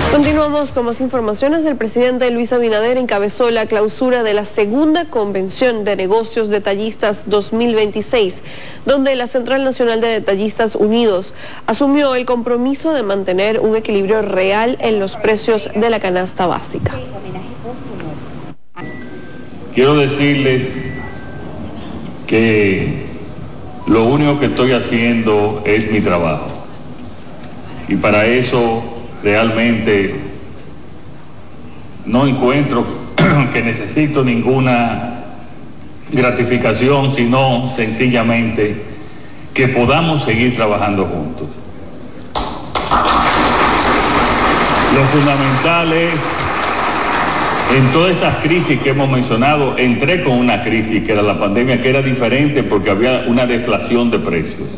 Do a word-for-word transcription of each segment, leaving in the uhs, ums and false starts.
Continuamos con más informaciones. El presidente Luis Abinader encabezó la clausura de la segunda Convención de Negocios Detallistas dos mil veintiséis, donde la Central Nacional de Detallistas Unidos asumió el compromiso de mantener un equilibrio real en los precios de la canasta básica. Quiero decirles que lo único que estoy haciendo es mi trabajo, y para eso realmente no encuentro que necesito ninguna gratificación, sino sencillamente que podamos seguir trabajando juntos. Lo fundamental es, en todas esas crisis que hemos mencionado, entré con una crisis que era la pandemia, que era diferente porque había una deflación de precios.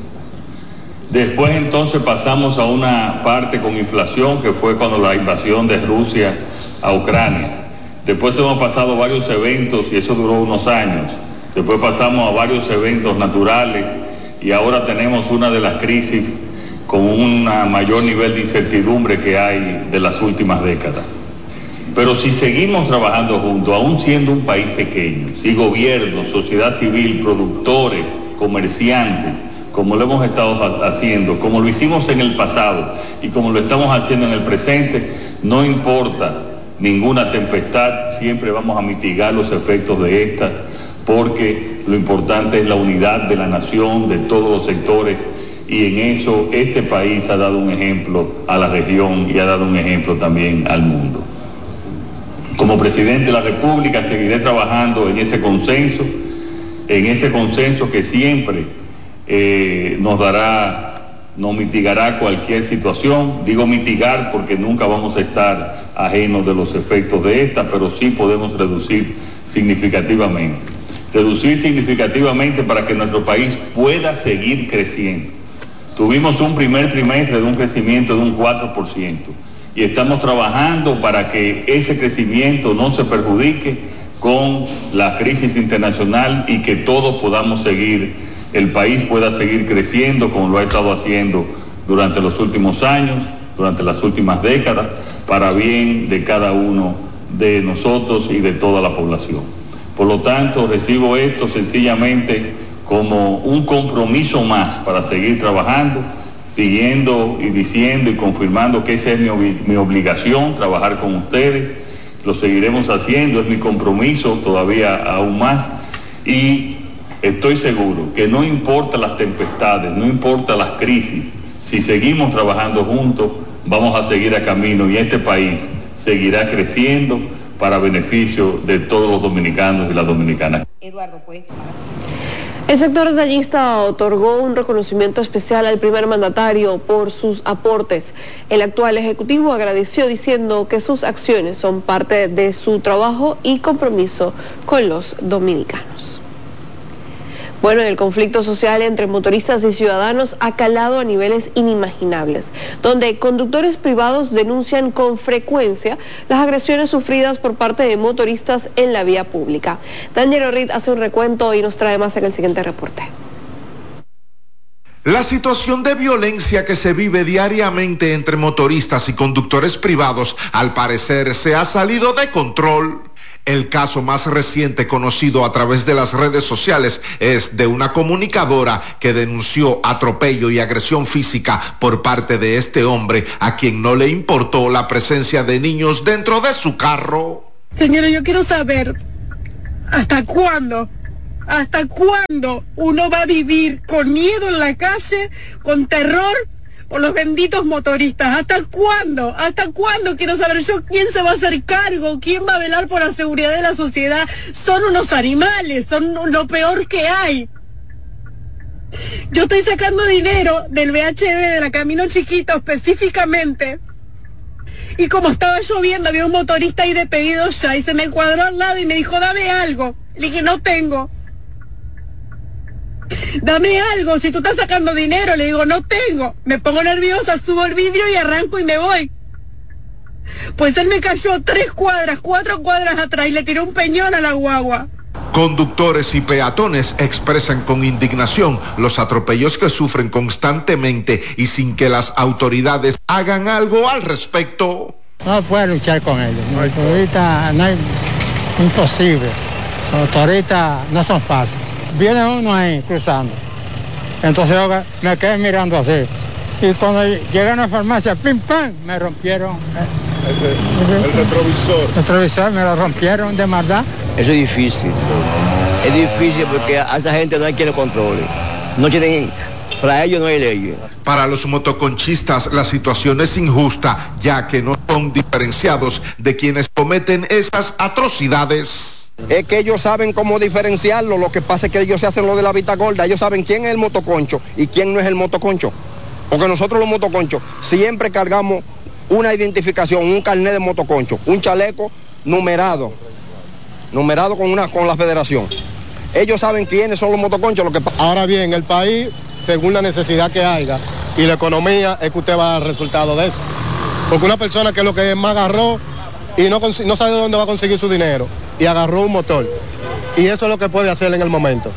Después entonces pasamos a una parte con inflación, que fue cuando la invasión de Rusia a Ucrania. Después hemos pasado varios eventos y eso duró unos años. Después pasamos a varios eventos naturales y ahora tenemos una de las crisis con un mayor nivel de incertidumbre que hay de las últimas décadas. Pero si seguimos trabajando juntos, aún siendo un país pequeño, si gobierno, sociedad civil, productores, comerciantes, como lo hemos estado haciendo, como lo hicimos en el pasado y como lo estamos haciendo en el presente, no importa ninguna tempestad, siempre vamos a mitigar los efectos de esta, porque lo importante es la unidad de la nación, de todos los sectores, y en eso este país ha dado un ejemplo a la región y ha dado un ejemplo también al mundo. Como presidente de la República seguiré trabajando en ese consenso, en ese consenso que siempre eh, nos dará, nos mitigará cualquier situación. Digo mitigar porque nunca vamos a estar ajenos de los efectos de esta, pero sí podemos reducir significativamente. Reducir significativamente para que nuestro país pueda seguir creciendo. Tuvimos un primer trimestre de un crecimiento de un cuatro por ciento. Y estamos trabajando para que ese crecimiento no se perjudique con la crisis internacional y que todos podamos seguir, el país pueda seguir creciendo como lo ha estado haciendo durante los últimos años, durante las últimas décadas, para bien de cada uno de nosotros y de toda la población. Por lo tanto, recibo esto sencillamente como un compromiso más para seguir trabajando, siguiendo y diciendo y confirmando que esa es mi, mi obligación, trabajar con ustedes. Lo seguiremos haciendo, es mi compromiso todavía aún más, y estoy seguro que no importa las tempestades, no importa las crisis, si seguimos trabajando juntos, vamos a seguir a camino y este país seguirá creciendo para beneficio de todos los dominicanos y las dominicanas. Eduardo, pues. El sector detallista otorgó un reconocimiento especial al primer mandatario por sus aportes. El actual ejecutivo agradeció diciendo que sus acciones son parte de su trabajo y compromiso con los dominicanos. Bueno, el conflicto social entre motoristas y ciudadanos ha calado a niveles inimaginables, donde conductores privados denuncian con frecuencia las agresiones sufridas por parte de motoristas en la vía pública. Daniel Orrit hace un recuento y nos trae más en el siguiente reporte. La situación de violencia que se vive diariamente entre motoristas y conductores privados, al parecer, se ha salido de control. El caso más reciente conocido a través de las redes sociales es de una comunicadora que denunció atropello y agresión física por parte de este hombre a quien no le importó la presencia de niños dentro de su carro. Señora, yo quiero saber hasta cuándo, hasta cuándo uno va a vivir con miedo en la calle, con terror por los benditos motoristas. ¿Hasta cuándo? ¿Hasta cuándo? Quiero saber yo quién se va a hacer cargo, quién va a velar por la seguridad de la sociedad. Son unos animales, son lo peor que hay. Yo estoy sacando dinero del V H D de la Camino Chiquito específicamente. Y como estaba lloviendo, había un motorista ahí de pedido ya y se me cuadró al lado y me dijo, dame algo. Le dije, no tengo. Dame algo, si tú estás sacando dinero. Le digo, no tengo. Me pongo nerviosa, subo el vidrio y arranco y me voy. Pues él me cayó tres cuadras, cuatro cuadras atrás y le tiró un peñón a la guagua. Conductores y peatones expresan con indignación los atropellos que sufren constantemente y sin que las autoridades hagan algo al respecto. No puede luchar con ellos. No, ahorita no hay, imposible. Los motoristas no son fáciles. Viene uno ahí cruzando. Entonces yo me quedé mirando así. Y cuando llegué a una farmacia, pim, pam, me rompieron. El, el retrovisor. El retrovisor me lo rompieron de maldad. Eso es difícil. Es difícil porque a esa gente no hay quien lo controle. No tienen, para ellos no hay leyes. Para los motoconchistas la situación es injusta, ya que no son diferenciados de quienes cometen esas atrocidades. Es que ellos saben cómo diferenciarlo, lo que pasa es que ellos se hacen lo de la vista gorda, ellos saben quién es el motoconcho y quién no es el motoconcho. Porque nosotros los motoconchos siempre cargamos una identificación, un carnet de motoconcho, un chaleco numerado, numerado con, una, con la federación. Ellos saben quiénes son los motoconchos. Lo que... Ahora bien, el país, según la necesidad que haya y la economía, es que usted va a dar resultado de eso. Porque una persona que lo que más agarró y no, no sabe de dónde va a conseguir su dinero y agarró un motor. Y eso es lo que puede hacer en el momento.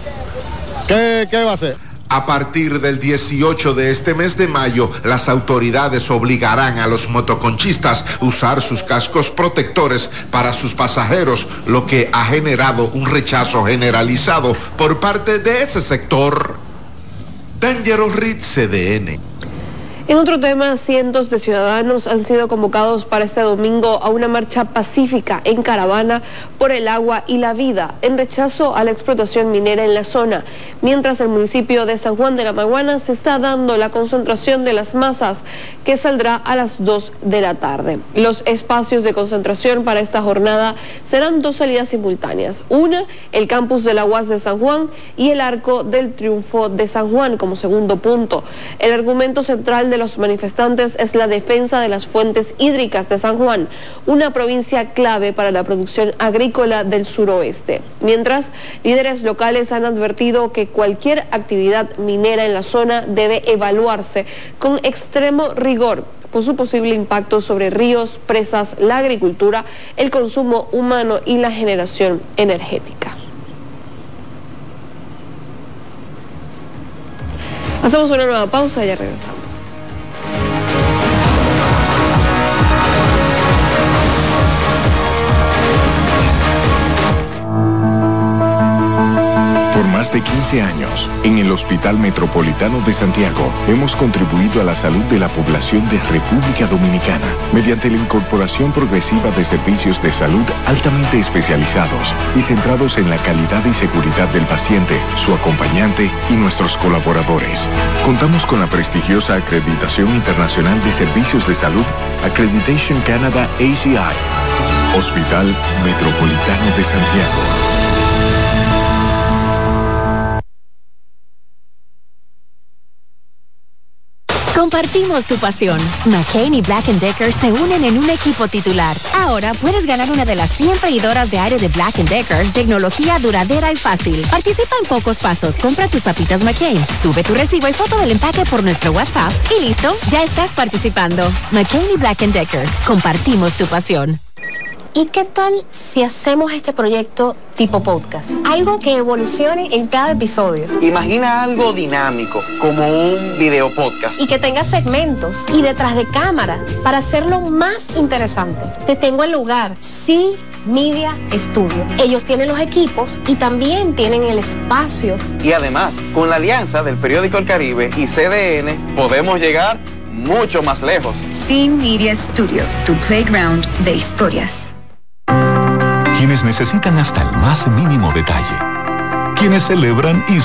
¿Qué, qué va a hacer? A partir del dieciocho de este mes de mayo, las autoridades obligarán a los motoconchistas a usar sus cascos protectores para sus pasajeros, lo que ha generado un rechazo generalizado por parte de ese sector. Dangerous Reed, C D N. En otro tema, cientos de ciudadanos han sido convocados para este domingo a una marcha pacífica en caravana por el agua y la vida, en rechazo a la explotación minera en la zona, mientras el municipio de San Juan de la Maguana se está dando la concentración de las masas, que saldrá a las dos de la tarde. Los espacios de concentración para esta jornada serán dos salidas simultáneas, una, el campus de la U A S de San Juan y el Arco del Triunfo de San Juan como segundo punto. El argumento central de los manifestantes es la defensa de las fuentes hídricas de San Juan, una provincia clave para la producción agrícola del suroeste. Mientras, líderes locales han advertido que cualquier actividad minera en la zona debe evaluarse con extremo rigor por su posible impacto sobre ríos, presas, la agricultura, el consumo humano y la generación energética. Hacemos una nueva pausa y ya regresamos. Por más de quince años, en el Hospital Metropolitano de Santiago, hemos contribuido a la salud de la población de República Dominicana mediante la incorporación progresiva de servicios de salud altamente especializados y centrados en la calidad y seguridad del paciente, su acompañante y nuestros colaboradores. Contamos con la prestigiosa acreditación internacional de servicios de salud Accreditation Canada A C I. Hospital Metropolitano de Santiago. Compartimos tu pasión. McCain y Black and Decker se unen en un equipo titular. Ahora puedes ganar una de las cien freidoras de aire de Black and Decker, tecnología duradera y fácil. Participa en pocos pasos. Compra tus papitas McCain, sube tu recibo y foto del empaque por nuestro WhatsApp y listo, ya estás participando. McCain y Black and Decker, compartimos tu pasión. ¿Y qué tal si hacemos este proyecto tipo podcast? Algo que evolucione en cada episodio. Imagina algo dinámico, como un video podcast. Y que tenga segmentos y detrás de cámara para hacerlo más interesante. Te tengo el lugar. Sí. Media Studio. Ellos tienen los equipos y también tienen el espacio. Y además, con la alianza del periódico El Caribe y C D N, podemos llegar mucho más lejos. Sin Media Studio, tu playground de historias. Quienes necesitan hasta el más mínimo detalle. Quienes celebran y